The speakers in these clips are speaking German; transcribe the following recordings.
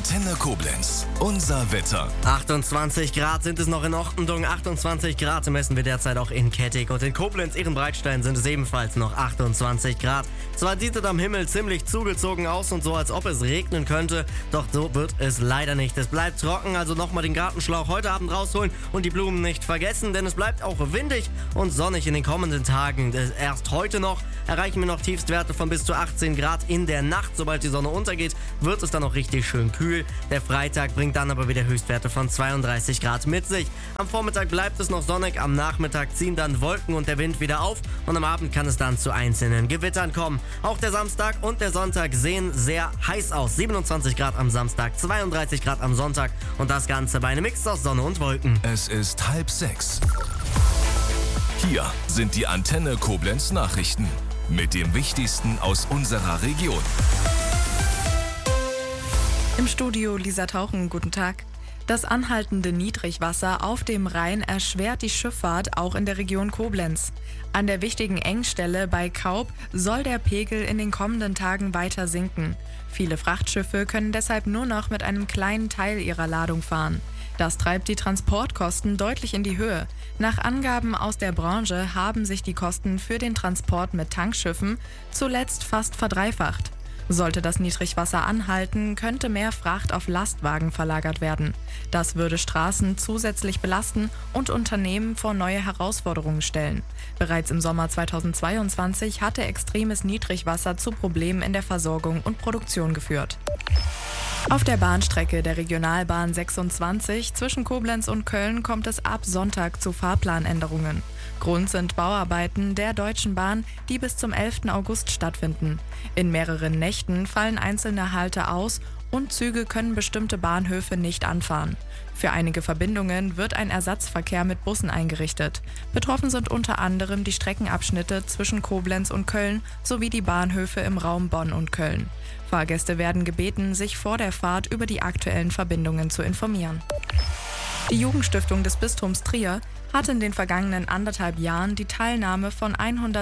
Antenne Koblenz. Unser Wetter. 28 Grad sind es noch in Ochtentung, 28 Grad messen wir derzeit auch in Kettig. Und in Koblenz-Ehrenbreitstein sind es ebenfalls noch 28 Grad. Zwar sieht es am Himmel ziemlich zugezogen aus und so, als ob es regnen könnte, doch so wird es leider nicht. Es bleibt trocken, also nochmal den Gartenschlauch heute Abend rausholen und die Blumen nicht vergessen, denn es bleibt auch windig und sonnig in den kommenden Tagen. Erst heute noch erreichen wir noch Tiefstwerte von bis zu 18 Grad in der Nacht. Sobald die Sonne untergeht, wird es dann noch richtig schön kühl. Der Freitag bringt dann aber wieder Höchstwerte von 32 Grad mit sich. Am Vormittag bleibt es noch sonnig, am Nachmittag ziehen dann Wolken und der Wind wieder auf und am Abend kann es dann zu einzelnen Gewittern kommen. Auch der Samstag und der Sonntag sehen sehr heiß aus. 27 Grad am Samstag, 32 Grad am Sonntag und das Ganze bei einem Mix aus Sonne und Wolken. Es ist 5:30. Hier sind die Antenne Koblenz Nachrichten mit dem Wichtigsten aus unserer Region. Im Studio Lisa Tauchen, guten Tag. Das anhaltende Niedrigwasser auf dem Rhein erschwert die Schifffahrt auch in der Region Koblenz. An der wichtigen Engstelle bei Kaub soll der Pegel in den kommenden Tagen weiter sinken. Viele Frachtschiffe können deshalb nur noch mit einem kleinen Teil ihrer Ladung fahren. Das treibt die Transportkosten deutlich in die Höhe. Nach Angaben aus der Branche haben sich die Kosten für den Transport mit Tankschiffen zuletzt fast verdreifacht. Sollte das Niedrigwasser anhalten, könnte mehr Fracht auf Lastwagen verlagert werden. Das würde Straßen zusätzlich belasten und Unternehmen vor neue Herausforderungen stellen. Bereits im Sommer 2022 hatte extremes Niedrigwasser zu Problemen in der Versorgung und Produktion geführt. Auf der Bahnstrecke der Regionalbahn 26 zwischen Koblenz und Köln kommt es ab Sonntag zu Fahrplanänderungen. Grund sind Bauarbeiten der Deutschen Bahn, die bis zum 11. August stattfinden. In mehreren Nächten fallen einzelne Halte aus und Züge können bestimmte Bahnhöfe nicht anfahren. Für einige Verbindungen wird ein Ersatzverkehr mit Bussen eingerichtet. Betroffen sind unter anderem die Streckenabschnitte zwischen Koblenz und Köln sowie die Bahnhöfe im Raum Bonn und Köln. Fahrgäste werden gebeten, sich vor der Fahrt über die aktuellen Verbindungen zu informieren. Die Jugendstiftung des Bistums Trier hat in den vergangenen 1,5 Jahren die Teilnahme von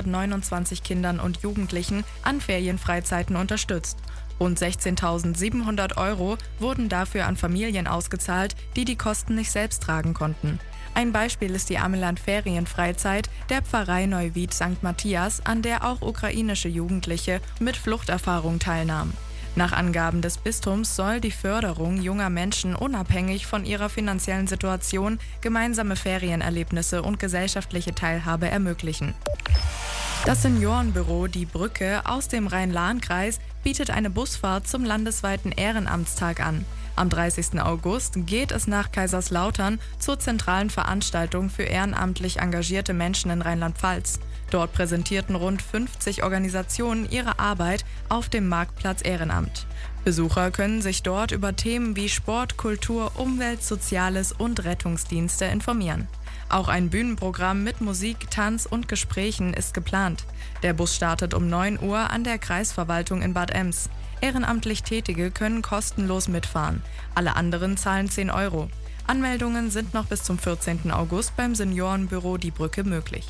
129 Kindern und Jugendlichen an Ferienfreizeiten unterstützt. Rund 16.700 € wurden dafür an Familien ausgezahlt, die die Kosten nicht selbst tragen konnten. Ein Beispiel ist die Ameland-Ferienfreizeit der Pfarrei Neuwied St. Matthias, an der auch ukrainische Jugendliche mit Fluchterfahrung teilnahmen. Nach Angaben des Bistums soll die Förderung junger Menschen unabhängig von ihrer finanziellen Situation gemeinsame Ferienerlebnisse und gesellschaftliche Teilhabe ermöglichen. Das Seniorenbüro Die Brücke aus dem Rhein-Lahn-Kreis bietet eine Busfahrt zum landesweiten Ehrenamtstag an. Am 30. August geht es nach Kaiserslautern zur zentralen Veranstaltung für ehrenamtlich engagierte Menschen in Rheinland-Pfalz. Dort präsentierten rund 50 Organisationen ihre Arbeit auf dem Marktplatz Ehrenamt. Besucher können sich dort über Themen wie Sport, Kultur, Umwelt, Soziales und Rettungsdienste informieren. Auch ein Bühnenprogramm mit Musik, Tanz und Gesprächen ist geplant. Der Bus startet um 9 Uhr an der Kreisverwaltung in Bad Ems. Ehrenamtlich Tätige können kostenlos mitfahren. Alle anderen zahlen 10 €. Anmeldungen sind noch bis zum 14. August beim Seniorenbüro Die Brücke möglich.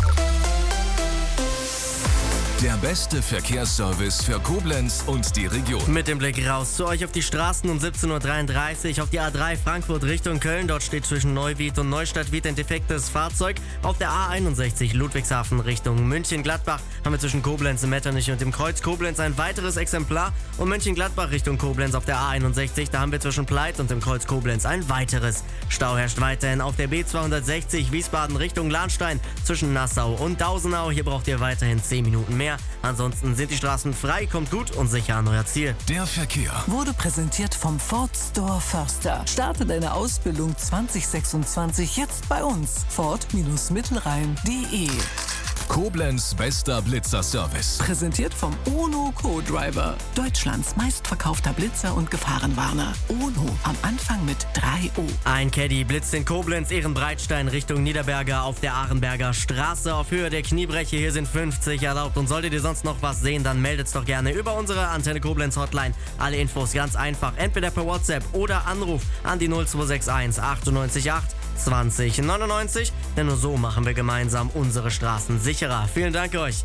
Der beste Verkehrsservice für Koblenz und die Region. Mit dem Blick raus zu euch auf die Straßen um 17.33 Uhr auf die A3 Frankfurt Richtung Köln. Dort steht zwischen Neuwied und Neustadt-Wied ein defektes Fahrzeug. Auf der A61 Ludwigshafen Richtung München-Gladbach haben wir zwischen Koblenz und Metternich und dem Kreuz Koblenz ein weiteres Exemplar. Und München-Gladbach Richtung Koblenz auf der A61, da haben wir zwischen Pleit und dem Kreuz Koblenz ein weiteres. Stau herrscht weiterhin auf der B260 Wiesbaden Richtung Lahnstein zwischen Nassau und Dausenau. Hier braucht ihr weiterhin 10 Minuten mehr. Ansonsten sind die Straßen frei, kommt gut und sicher an euer Ziel. Der Verkehr wurde präsentiert vom Ford Store Förster. Starte deine Ausbildung 2026 jetzt bei uns. Ford-Mittelrhein.de. Koblenz bester Blitzer-Service. Präsentiert vom Ono Co-Driver. Deutschlands meistverkaufter Blitzer und Gefahrenwarner. Ono, am Anfang mit 3 O. Ein Caddy blitzt in Koblenz Ehrenbreitstein Richtung Niederberger auf der Ahrenberger Straße auf Höhe der Kniebreche. Hier sind 50 erlaubt. Und solltet ihr sonst noch was sehen, dann meldet's doch gerne über unsere Antenne Koblenz Hotline. Alle Infos ganz einfach, entweder per WhatsApp oder Anruf an die 0261 98 8 20 99. Denn nur so machen wir gemeinsam unsere Straßen sicherer. Vielen Dank euch.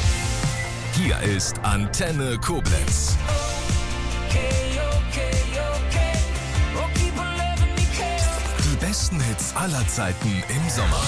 Hier ist Antenne Koblenz. Okay, okay, okay. größten Hits aller Zeiten im Sommer.